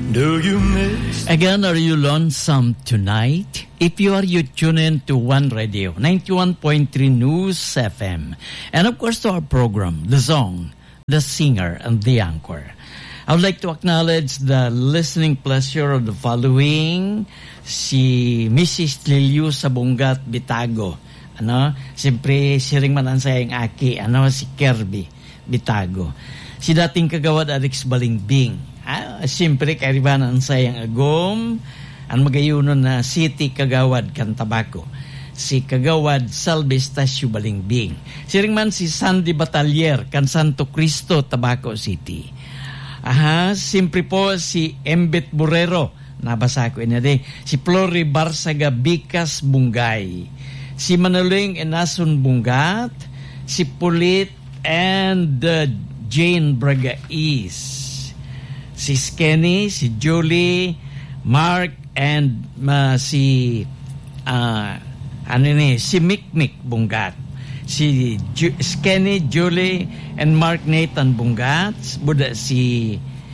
Do you miss? Again, are you lonesome tonight? If you are, you tune in to One Radio, 91.3 News FM. And of course to our program, The Song, The Singer, and The Anchor. I would like to acknowledge the listening pleasure of the following. Si Mrs. Liliu Sabungat Bitago. Siyempre, siring manansayang aki, si Kirby Bitago. Si dating kagawad Alex Balingbing. Siyempre, kairibanan sayang agom, ang magayunon na City Kagawad Cantabaco. Si Kagawad Salve Stasio Balingbing. Siring man si Sandy Batalier, kan Santo Cristo, Tabaco City. Siyempre po si Embet Burrero, nabasa ko inade. Si Flori Barsaga Bicas Bungay. Si Manaling Enason Bungat. Si Pulit and Jane Braga East. Si Skenny, si Julie, Mark, and si Mikmik Bungat. Si Skenny, Julie, and Mark Nathan Bungat. Buda si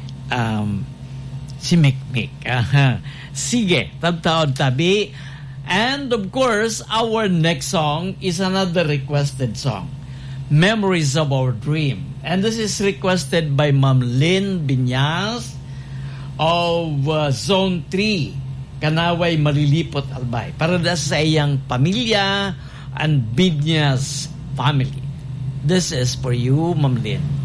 Mikmik. Sige, tabtaon tabi. And of course, our next song is another requested song. Memories of Our Dream. And this is requested by Ma'am Lynn Binyas of Zone 3, Kanaway, Malilipot, Albay. Para sa iyang pamilya and Binyas family. This is for you, Ma'am Lynn.